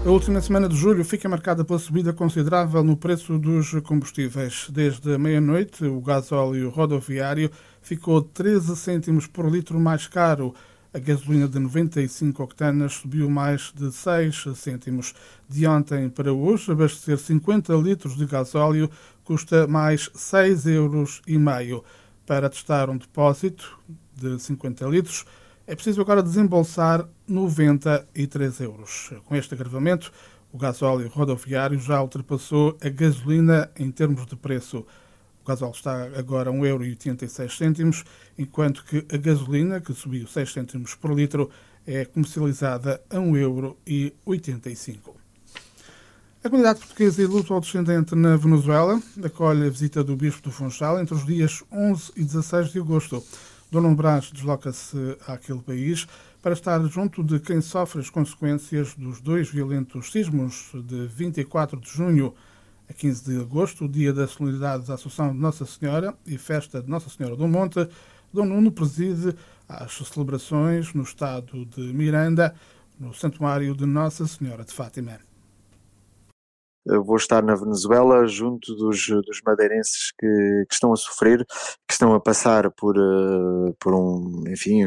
A última semana de julho fica marcada pela subida considerável no preço dos combustíveis. Desde a meia-noite, o gasóleo rodoviário ficou 13 cêntimos por litro mais caro. A gasolina de 95 octanas subiu mais de 6 cêntimos. De ontem para hoje, abastecer 50 litros de gasóleo custa mais 6,5 €. Para testar um depósito de 50 litros, é preciso agora desembolsar 93 €. Com este agravamento, o gasóleo rodoviário já ultrapassou a gasolina em termos de preço. O gasóleo está agora a 1,86 €, enquanto que a gasolina, que subiu 6 cêntimos por litro, é comercializada a 1,85 €. A comunidade portuguesa e luso-descendente na Venezuela acolhe a visita do Bispo do Funchal entre os dias 11 e 16 de agosto. Dom Brás desloca-se àquele país para estar junto de quem sofre as consequências dos dois violentos sismos de 24 de junho a 15 de agosto, o dia da solenidade da Assunção de Nossa Senhora e festa de Nossa Senhora do Monte. Dom Nuno preside as celebrações no estado de Miranda, no Santuário de Nossa Senhora de Fátima. Eu vou estar na Venezuela junto dos madeirenses que estão a sofrer, que estão a passar por um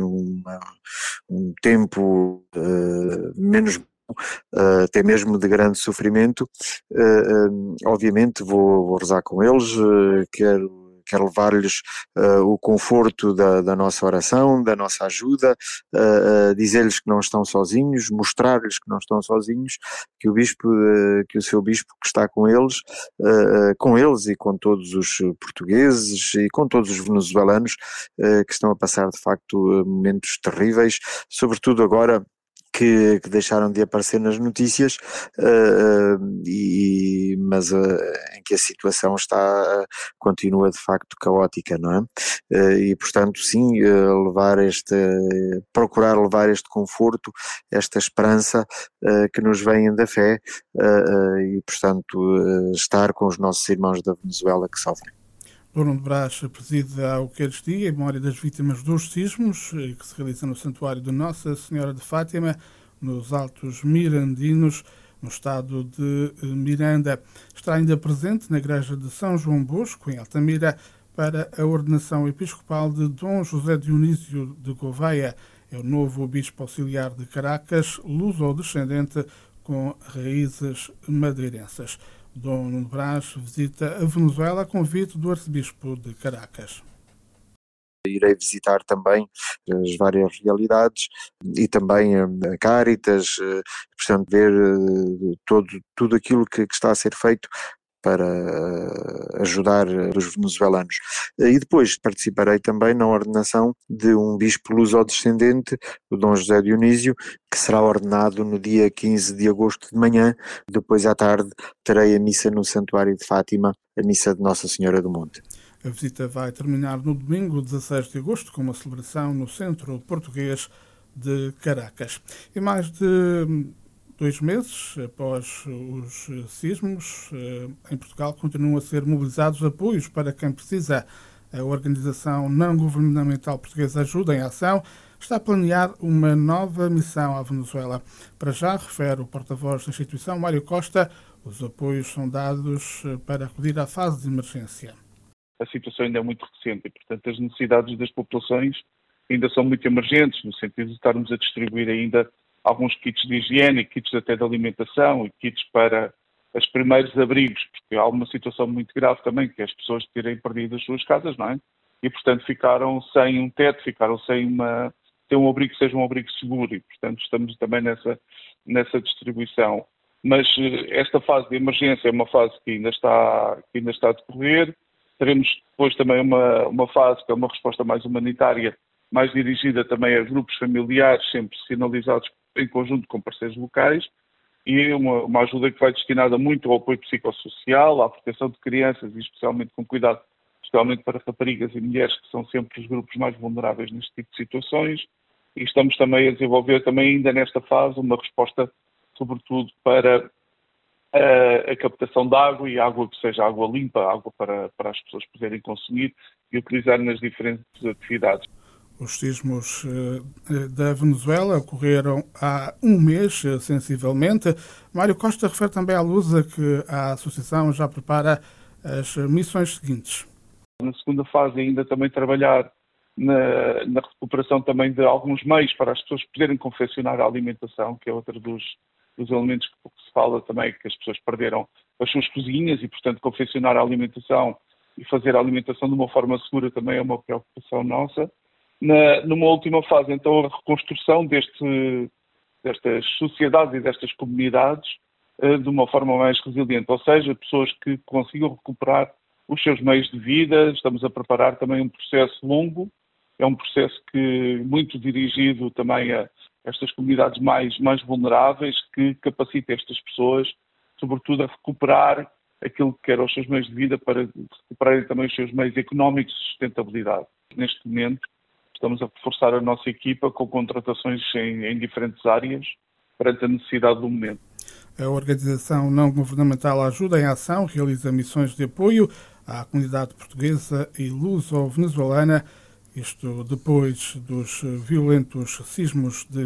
tempo menos até mesmo de grande sofrimento. Obviamente vou rezar com eles, quero levar-lhes o conforto da nossa oração, da nossa ajuda, dizer-lhes que não estão sozinhos, mostrar-lhes que não estão sozinhos, que o seu bispo que está com eles e com todos os portugueses e com todos os venezuelanos que estão a passar de facto momentos terríveis, sobretudo agora que deixaram de aparecer nas notícias, mas em que a situação continua de facto caótica, não é? E portanto sim, procurar levar este conforto, esta esperança que nos vem da fé, e portanto estar com os nossos irmãos da Venezuela que sofrem. Dom Brás preside a Eucaristia em memória das vítimas dos sismos, que se realiza no Santuário de Nossa Senhora de Fátima, nos Altos Mirandinos, no estado de Miranda. Estará ainda presente na Igreja de São João Bosco, em Altamira, para a ordenação episcopal de Dom José Dionísio de Gouveia. É o novo bispo auxiliar de Caracas, luso-descendente com raízes madeirenses. Dom Nuno Brás visita a Venezuela a convite do arcebispo de Caracas. Irei visitar também as várias realidades e também a Cáritas, portanto ver tudo aquilo que está a ser feito para ajudar os venezuelanos. E depois participarei também na ordenação de um bispo luso-descendente, o Dom José Dionísio, que será ordenado no dia 15 de agosto de manhã. Depois à tarde terei a missa no Santuário de Fátima, a missa de Nossa Senhora do Monte. A visita vai terminar no domingo 16 de agosto com uma celebração no Centro Português de Caracas. E mais de 2 meses após os sismos, em Portugal continuam a ser mobilizados apoios para quem precisa. A organização não-governamental portuguesa Ajuda em Ação está a planear uma nova missão à Venezuela. Para já, refere o porta-voz da instituição, Mário Costa, os apoios são dados para acudir à fase de emergência. A situação ainda é muito recente e, portanto, as necessidades das populações ainda são muito emergentes, no sentido de estarmos a distribuir ainda alguns kits de higiene, kits até de alimentação e kits para os primeiros abrigos, porque há uma situação muito grave também, que é as pessoas terem perdido as suas casas, não é? E, portanto, ficaram sem um teto, ficaram sem um abrigo que seja um abrigo seguro e, portanto, estamos também nessa distribuição. Mas esta fase de emergência é uma fase que ainda está a decorrer. Teremos depois também uma fase que é uma resposta mais humanitária, mais dirigida também a grupos familiares, sempre sinalizados em conjunto com parceiros locais, e uma ajuda que vai destinada muito ao apoio psicossocial, à proteção de crianças e especialmente com cuidado, especialmente para raparigas e mulheres, que são sempre os grupos mais vulneráveis neste tipo de situações. E estamos também a desenvolver também ainda nesta fase uma resposta, sobretudo para a captação de água e água que seja água limpa, água para as pessoas poderem consumir e utilizar nas diferentes atividades. Os sismos da Venezuela ocorreram há um mês, sensivelmente. Mário Costa refere também à Lusa que a Associação já prepara as missões seguintes. Na segunda fase ainda também trabalhar na recuperação também de alguns meios para as pessoas poderem confeccionar a alimentação, que é outro dos elementos que se fala também, que as pessoas perderam as suas cozinhas e, portanto, confeccionar a alimentação e fazer a alimentação de uma forma segura também é uma preocupação nossa. Numa última fase, então, a reconstrução destas sociedades e destas comunidades de uma forma mais resiliente, ou seja, pessoas que consigam recuperar os seus meios de vida. Estamos a preparar também um processo longo, é um processo que muito dirigido também a estas comunidades mais vulneráveis, que capacita estas pessoas, sobretudo, a recuperar aquilo que eram os seus meios de vida para recuperarem também os seus meios económicos de sustentabilidade. Neste momento, estamos a reforçar a nossa equipa com contratações em diferentes áreas perante a necessidade do momento. A organização não governamental Ajuda em Ação realiza missões de apoio à comunidade portuguesa e luso-venezuelana, isto depois dos violentos sismos de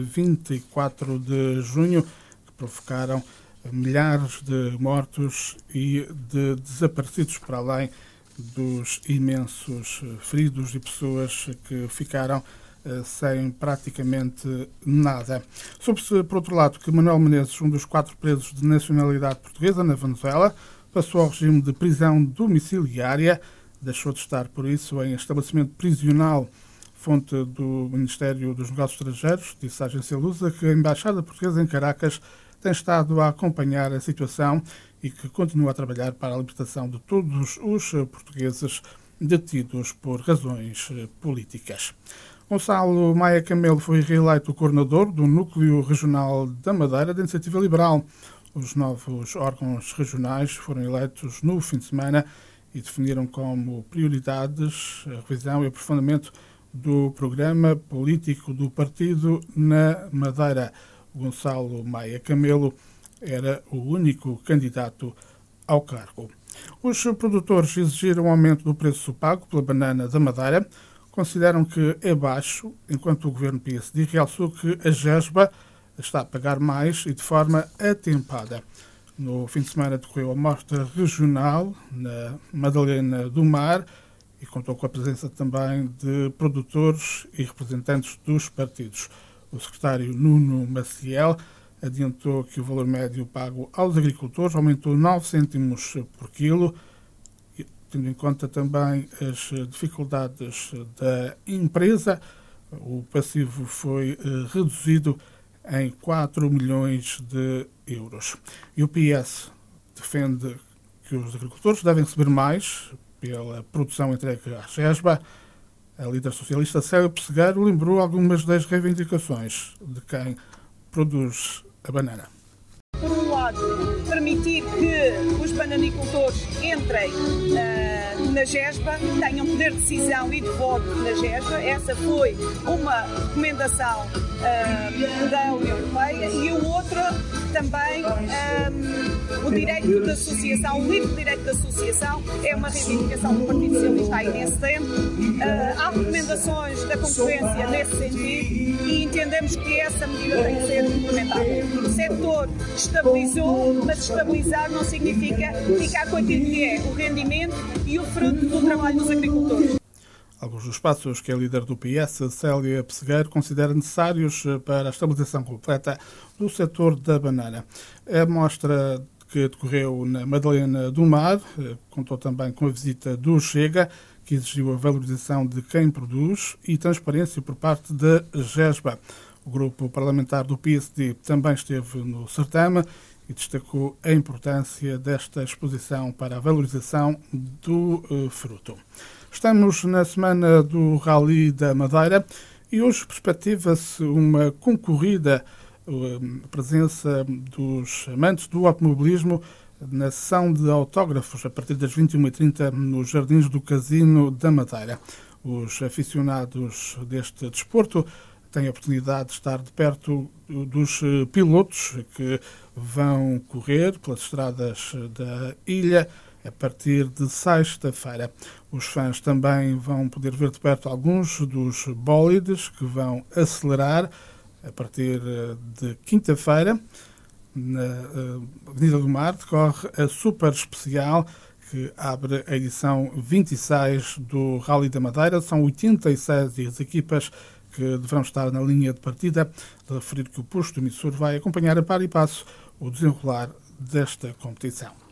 24 de junho, que provocaram milhares de mortos e de desaparecidos, para além dos imensos feridos e pessoas que ficaram sem praticamente nada. Soube-se, por outro lado, que Manuel Menezes, um dos 4 presos de nacionalidade portuguesa na Venezuela, passou ao regime de prisão domiciliária, deixou de estar, por isso, em estabelecimento prisional. Fonte do Ministério dos Negócios Estrangeiros disse à agência Lusa que a Embaixada Portuguesa em Caracas tem estado a acompanhar a situação e que continua a trabalhar para a libertação de todos os portugueses detidos por razões políticas. Gonçalo Maia Camelo foi reeleito coordenador do Núcleo Regional da Madeira da Iniciativa Liberal. Os novos órgãos regionais foram eleitos no fim de semana e definiram como prioridades a revisão e aprofundamento do programa político do partido na Madeira. Gonçalo Maia Camelo era o único candidato ao cargo. Os produtores exigiram um aumento do preço pago pela banana da Madeira. Consideram que é baixo, enquanto o governo PSD realçou que a GESBA está a pagar mais e de forma atempada. No fim de semana decorreu a mostra regional na Madalena do Mar e contou com a presença também de produtores e representantes dos partidos. O secretário Nuno Maciel adiantou que o valor médio pago aos agricultores aumentou 9 cêntimos por quilo, tendo em conta também as dificuldades da empresa. O passivo foi reduzido em 4 milhões de euros. E o PS defende que os agricultores devem receber mais pela produção entregue à GESBA. A líder socialista Célia Pessegueiro lembrou algumas das reivindicações de quem produz a banana. Por um lado, permitir que os bananicultores entrem na GESBA, tenham poder de decisão e de voto na GESBA. Essa foi uma recomendação da União Europeia. E a outra também, o direito de associação, o livre direito de associação, é uma reivindicação do Partido Socialista aí nesse tempo. Há recomendações da concorrência nesse sentido e entendemos que essa medida tem que ser implementada. O setor estabilizou, mas estabilizar não significa ficar com aquilo que é o rendimento e o fruto do trabalho dos agricultores. Alguns dos passos que a líder do PS, Célia Pessegueiro, considera necessários para a estabilização completa do setor da banana. A mostra que decorreu na Madalena do Mar contou também com a visita do Chega, que exigiu a valorização de quem produz e transparência por parte da GESBA. O grupo parlamentar do PSD também esteve no certame e destacou a importância desta exposição para a valorização do fruto. Estamos na semana do Rally da Madeira e hoje perspectiva-se uma concorrida presença dos amantes do automobilismo na sessão de autógrafos a partir das 21h30 nos Jardins do Casino da Madeira. Os aficionados deste desporto têm a oportunidade de estar de perto dos pilotos que vão correr pelas estradas da ilha a partir de sexta-feira. Os fãs também vão poder ver de perto alguns dos bólides que vão acelerar a partir de quinta-feira. Na Avenida do Mar decorre a Super Especial, que abre a edição 26 do Rally da Madeira. São 86 as equipas que deverão estar na linha de partida. De referir que o posto emissor vai acompanhar a par e passo o desenrolar desta competição.